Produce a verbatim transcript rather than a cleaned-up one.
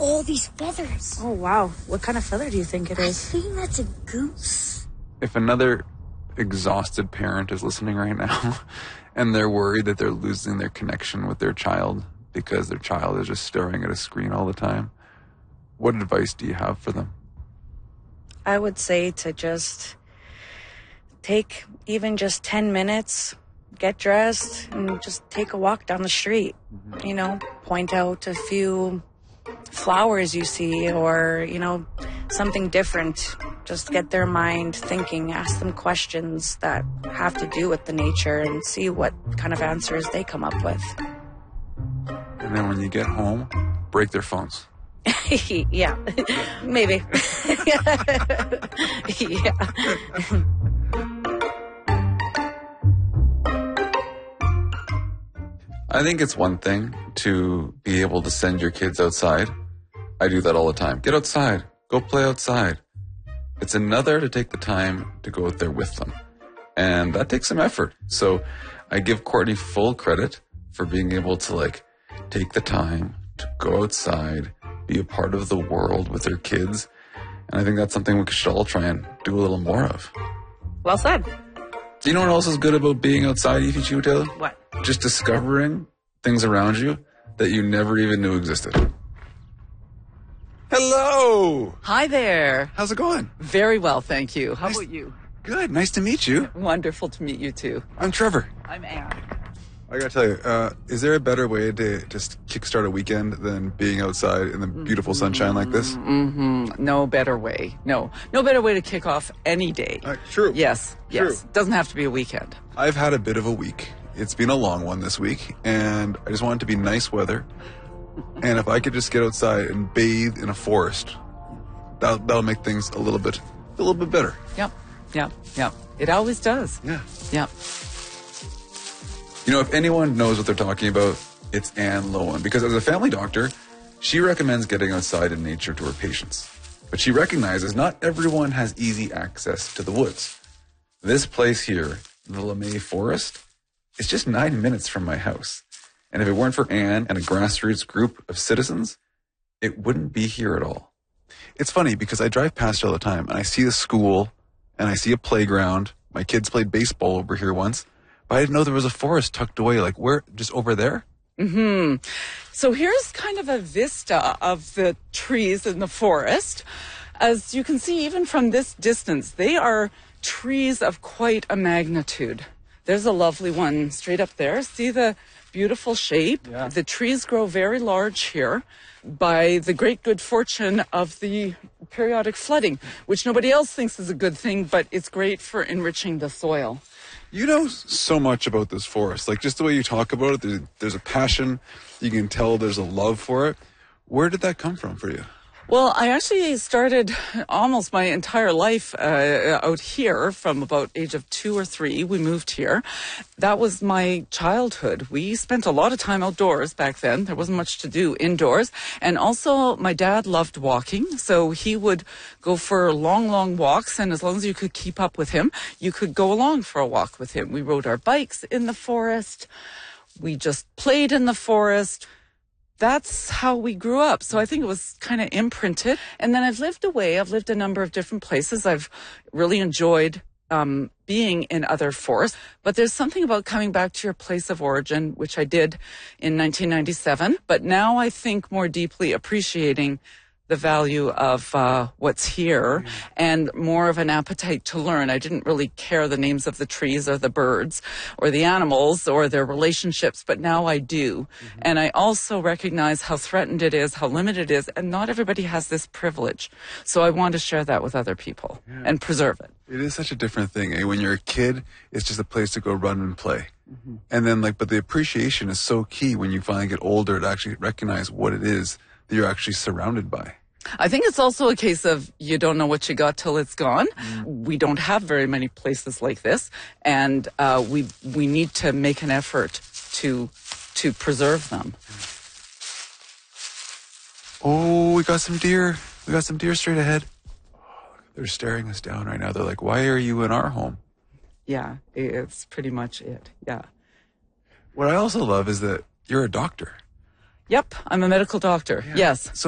all these feathers. Oh, wow. What kind of feather do you think it is? I think that's a goose. If another exhausted parent is listening right now and they're worried that they're losing their connection with their child because their child is just staring at a screen all the time, what advice do you have for them? I would say to just take even just ten minutes, get dressed, and just take a walk down the street. Mm-hmm. You know, point out a few flowers you see or, you know, something different. Just get their mind thinking, ask them questions that have to do with the nature and see what kind of answers they come up with. And then when you get home, break their phones. Yeah, maybe. Yeah. I think it's one thing to be able to send your kids outside. I do that all the time. Get outside. Go play outside. It's another to take the time to go out there with them. And that takes some effort. So I give Courtney full credit for being able to like take the time to go outside, be a part of the world with her kids. And I think that's something we should all try and do a little more of. Well said. Do you know what else is good about being outside, Aoife Taylor? What? Just discovering things around you that you never even knew existed. Hello! Hi there. How's it going? Very well, thank you. How Nice- about you? Good. Nice to meet you. Wonderful to meet you too. I'm Trevor. I'm Anne. I gotta tell you, uh, is there a better way to just kickstart a weekend than being outside in the beautiful sunshine like this? Mm-hmm. No better way. No. No better way to kick off any day. Uh, true. Yes. True. Yes. Doesn't have to be a weekend. I've had a bit of a week. It's been a long one this week, and I just want it to be nice weather. And if I could just get outside and bathe in a forest, that'll, that'll make things a little bit, a little bit better. Yep. Yep. Yep. It always does. Yeah. Yep. You know, if anyone knows what they're talking about, it's Anne Lowen. Because as a family doctor, she recommends getting outside in nature to her patients. But she recognizes not everyone has easy access to the woods. This place here, the LeMay Forest, is just nine minutes from my house. And if it weren't for Anne and a grassroots group of citizens, it wouldn't be here at all. It's funny because I drive past it all the time and I see the school and I see a playground. My kids played baseball over here once. But I didn't know there was a forest tucked away, like where, just over there? Hmm. So here's kind of a vista of the trees in the forest. As you can see, even from this distance, they are trees of quite a magnitude. There's a lovely one straight up there. See the beautiful shape? Yeah. The trees grow very large here by the great good fortune of the periodic flooding, which nobody else thinks is a good thing, but it's great for enriching the soil. You know so much about this forest. Like just the way you talk about it, there's, there's a passion. You can tell there's a love for it. Where did that come from for you? Well, I actually started almost my entire life uh, out here from about age of two or three. We moved here. That was my childhood. We spent a lot of time outdoors back then. There wasn't much to do indoors. And also my dad loved walking. So he would go for long, long walks. And as long as you could keep up with him, you could go along for a walk with him. We rode our bikes in the forest. We just played in the forest. That's how we grew up. So I think it was kind of imprinted. And then I've lived away. I've lived a number of different places. I've really enjoyed um, being in other forests. But there's something about coming back to your place of origin, which I did in nineteen ninety-seven. But now I think more deeply appreciating the value of uh, what's here and more of an appetite to learn. I didn't really care the names of the trees or the birds or the animals or their relationships, but now I do. Mm-hmm. And I also recognize how threatened it is, how limited it is, and not everybody has this privilege. So I want to share that with other people yeah. and preserve it. It is such a different thing. Eh? When you're a kid, it's just a place to go run and play. Mm-hmm. And then like, but the appreciation is so key when you finally get older to actually recognize what it is that you're actually surrounded by. I think it's also a case of you don't know what you got till it's gone. Mm. We don't have very many places like this, and uh, we we need to make an effort to to preserve them. Oh, we got some deer. We got some deer straight ahead. Oh, they're staring us down right now. They're like, "Why are you in our home?" Yeah, it's pretty much it. Yeah. What I also love is that you're a doctor. Yep, I'm a medical doctor. Yeah. Yes. So